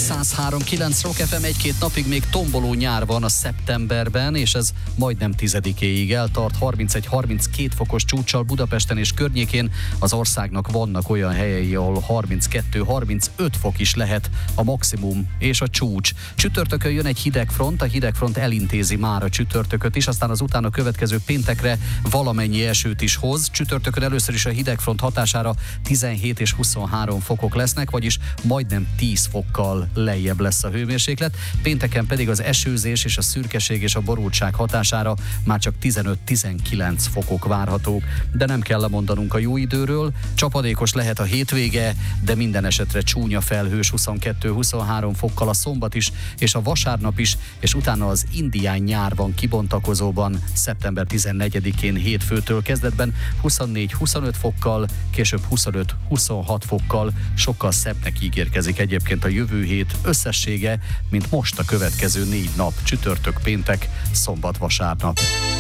103.9 Rock FM, egy-két napig még tomboló nyár van a szeptemberben, és ez majdnem 10-éig eltart, 31-32 fokos csúccsal Budapesten és környékén. Az országnak vannak olyan helyei, ahol 32-35 fok is lehet a maximum és a csúcs. Csütörtökön jön egy hidegfront, a hidegfront elintézi már a csütörtököt is, aztán az utána következő péntekre valamennyi esőt is hoz. Csütörtökön először is a hidegfront hatására 17 és 23 fokok lesznek, vagyis majdnem 10 fokkal lejjebb lesz a hőmérséklet. Pénteken pedig az esőzés és a szürkeség és a borultság hatására már csak 15-19 fokok várhatók. De nem kell lemondanunk a jó időről, csapadékos lehet a hétvége, de minden esetre csúnya felhős 22-23 fokkal a szombat is, és a vasárnap is, és utána az indián nyár van kibontakozóban szeptember 14-én hétfőtől kezdetben 24-25 fokkal, később 25-26 fokkal. Sokkal szebbnek ígérkezik egyébként a jövő hét összessége, mint most a következő 4 nap, csütörtök, péntek, szombat, vasárnap.